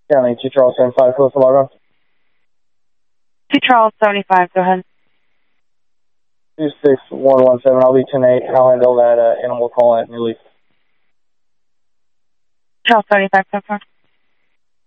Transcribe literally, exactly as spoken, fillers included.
County, two Charles seventy-five, close to log on. two Charles seventy-five, go ahead. two six one one seven, I'll be ten eight. I'll handle that uh, animal call at release. Charles seventy-five, so far.